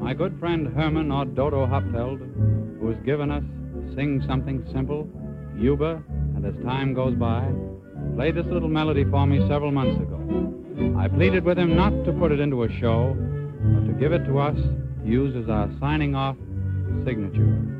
My good friend Herman or Dodo Hupfeld, who has given us Sing Something Simple, Yuba, and As Time Goes By, played this little melody for me several months ago. I pleaded with him not to put it into a show, but to give it to us to use as our signing off signature.